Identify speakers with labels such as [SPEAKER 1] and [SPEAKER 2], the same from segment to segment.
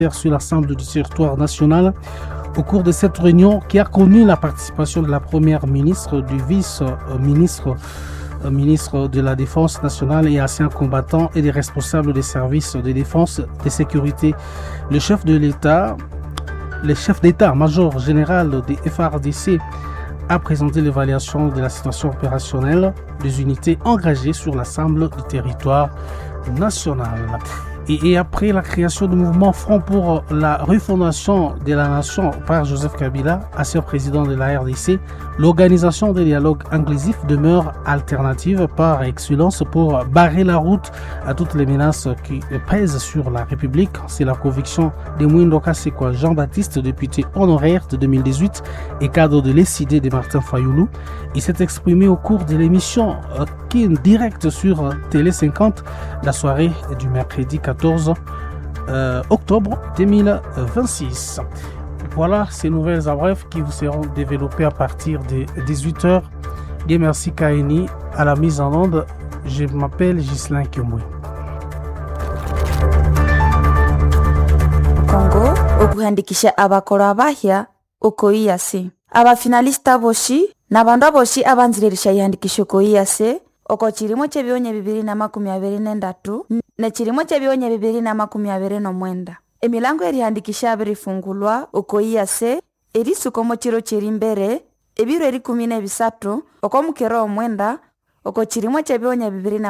[SPEAKER 1] sur l'ensemble du territoire national au cours de cette réunion qui a connu la participation de la première ministre, du vice-ministre ministre de la Défense nationale et anciens combattants et des responsables des services de défense et de sécurité. Le chef d'état-major général des FARDC a présenté l'évaluation de la situation opérationnelle des unités engagées sur l'ensemble du territoire national. Et après la création du mouvement Front pour la refondation de la nation par Joseph Kabila, ancien président de la RDC, l'organisation des dialogues inclusifs demeure alternative par excellence pour barrer la route à toutes les menaces qui pèsent sur la République. C'est la conviction de Mwindo Kassekwa Jean-Baptiste, député honoraire de 2018 et cadre de l'ECD de Martin Fayoulou. Il s'est exprimé au cours de l'émission qui est directe sur Télé 50 la soirée du mercredi 14 octobre 2026. Voilà ces nouvelles en bref qui vous seront développées à partir de 18h. Bien merci Kaini à la mise en onde. Je m'appelle Ghislain Kiomwe.
[SPEAKER 2] Congo okuhandikisha abakoro abahya okoiyase abafinalista boshi nabandu boshi abanzirerisha ihandikisho koiyase oko chirimo chebionye 2023 na chirimo chebionye 2029 emilango erihandikisha abirifungulwa okoiyase erisukomo chiro chirimbere ebiro eri 13 oko mukero omwenda oko chirimo chebionye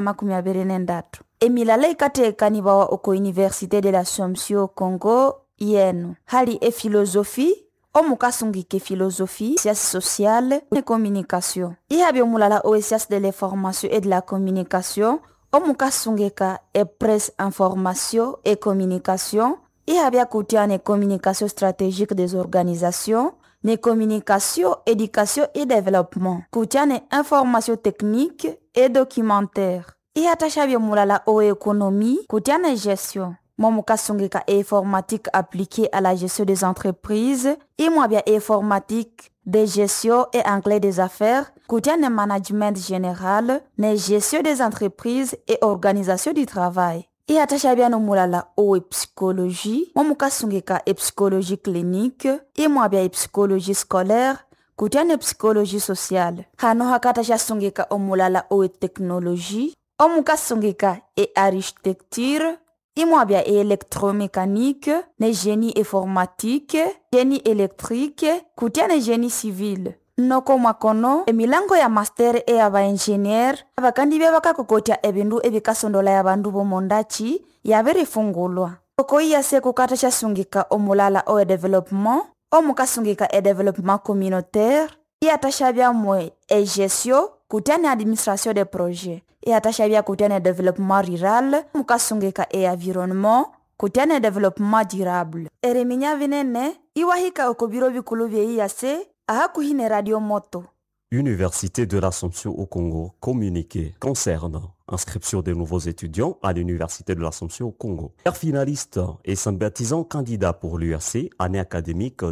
[SPEAKER 2] 2023 emilala ikatekanibawa oko Université de l'Assomption Congo yenu hali philosophie omukasungike philosophie, sciences sociales et communication. Ihabyo mulala o sciences de l'information et de la communication, omukasungeka e presse information et communication. Ihabya kutiane communication stratégique des organisations, ne communication, éducation et développement. Kutiane information technique et documentaire. Ihatashabyo mulala o économie, kutiane gestion. Momukasungeka informatique appliquée à la gestion des entreprises et moi bien informatique de gestion et anglais des affaires, koutiane management général, ne gestion des entreprises et organisation du travail. Et atashabia no mulala o psychologie, momukasungeka psychologie clinique et moi bien psychologie scolaire, koutiane psychologie sociale. Hano hakatasha sungeka o mulala o technologie, omukasungeka et architecture, imwabia électromécanique, ne génie informatique, génie électrique, kutiane génie civil. Noko makono, emilango ya master e aba engineer, abakandi bebaka kukotia ebindu ebikasondola ya bandu bomondachi, yabere fungulwa. Oko iya se kukatasha sungika omulala o développement, omukasungika e développement communautaire, iatashabia mwe e gestion, kutiane administration des projets. Et atashabia kutiane développement rural, mukasungeka et environnement, kutiane développement durable. Ereminya vinene, iwahika okobiro bikulu byeyase, ahakuhine radio moto.
[SPEAKER 3] Université de l'Assomption au Congo, communiqué concerne inscription des nouveaux étudiants à l'Université de l'Assomption au Congo. Père finaliste et sympathisant candidat pour l'UAC, année académique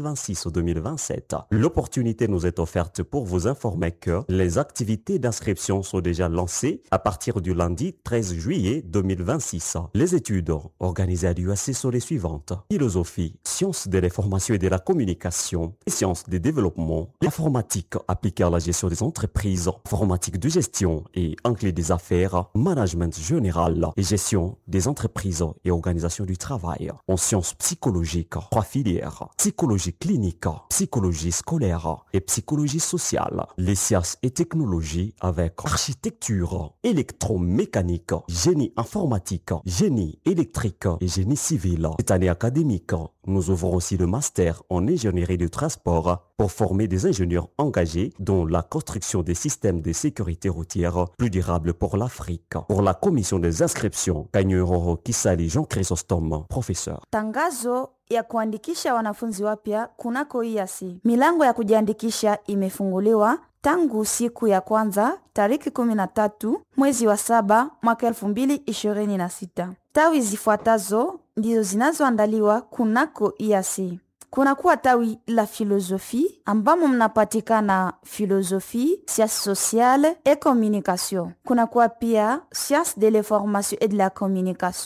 [SPEAKER 3] 2026-2027. L'opportunité nous est offerte pour vous informer que les activités d'inscription sont déjà lancées à partir du lundi 13 juillet 2026. Les études organisées à l'UAC sont les suivantes. Philosophie, sciences de l'information et de la communication, et sciences des développements, informatique appliquée à la gestion des entreprises, informatique de gestion et anglais des affaires, management général et gestion des entreprises et organisation du travail. En sciences psychologiques, 3 filières, psychologie clinique, psychologie scolaire et psychologie sociale. Les sciences et technologies avec architecture, électromécanique, génie informatique, génie électrique et génie civil. Cette année académique, nous ouvrons aussi le master en ingénierie du transport pour former des ingénieurs engagés dans la construction des systèmes de sécurité routière plus durables pour l'Afrique. Pour la commission des inscriptions, Kanyuroro Kisali Jean Chrysostome, professeur.
[SPEAKER 2] Tangazo ya kuandikisha wanafunzi wapya kunako IAC. Milango ya kujiandikisha imefunguliwa tangu siku ya kwanza tariki 13 mwezi wa 7 mwaka 2026. Tawi zifuatazo ndizo zinazoandaliwa kunako IAC. Kunakuwa tawi la philosophie ambamo mnapatikana philosophie, sciences sociales et communication. Kunakuwa pia sciences de l'information et de la communication,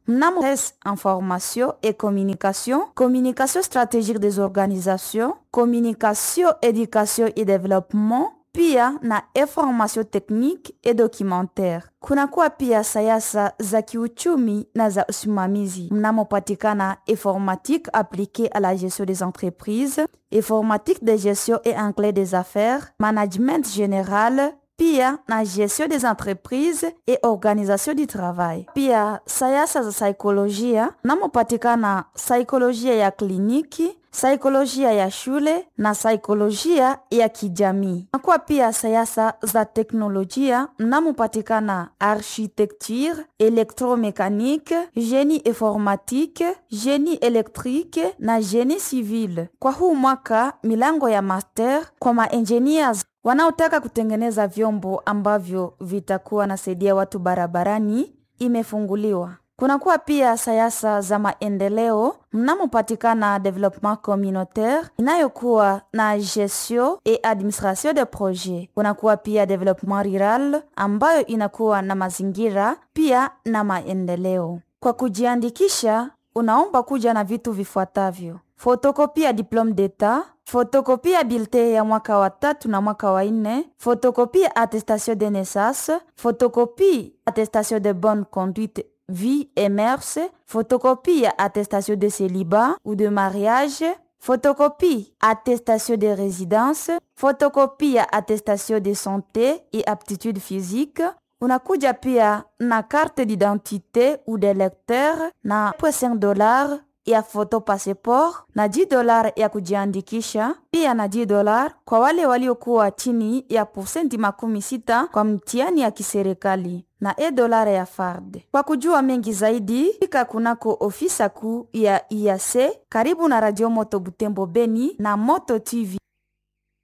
[SPEAKER 2] Mnamo information et communication stratégique des organisations, communication, éducation et développement, pia na information technique et documentaire. Kunakuwa pia siasa za kiuchumi na za usimamizi. Mnamopatikana informatique appliquée à la gestion des entreprises, informatique de gestion et anglais des affaires, management général, pia na gestion des entreprises et organisation du travail. Pia siasa za saikolojia, mnamopatikana saikolojia ya kliniki, saikolojia ya shule na saikolojia ya kijamii. Nakuwa pia siasa za teknolojia, mnamopatikana architecture, électromécanique, génie informatique, génie électrique na génie civil. Kwa huu mwaka milango ya master kwa maengineers wanaotaka kutengeneza vyombo ambavyo vitakuwa nasaidia watu barabarani imefunguliwa. Kunakuwa pia siasa za maendeleo, mnamopatikana développement communautaire inayokuwa na gestion et administration de projet. Kunakuwa pia développement rural ambayo inakuwa na mazingira pia na maendeleo. Kwa kujiandikisha, unaomba kuja na vitu vifuatavyo: fotokopia diplôme d'état, fotokopia bulletin ya mwaka wa 3 na mwaka wa 4, fotokopia attestation de naissance, fotokopia attestation de bonne conduite vie et mœurs, photocopie attestation de célibat ou de mariage, photocopie attestation de résidence, photocopie attestation de santé et aptitude physique. Unakuja pia na carte d'identité ou de lecteur na $5 ya photo passeport na $10 ya kujiandikisha, pia na $10 kwa wale waliokuwa chini ya % 60 kwa mtihani ya kiserikali na $1 ya FARD. Kwa kujua mengi zaidi, fika kunako ofisa kuu ya IAC karibu na Radio Moto Butembo Beni na Moto TV.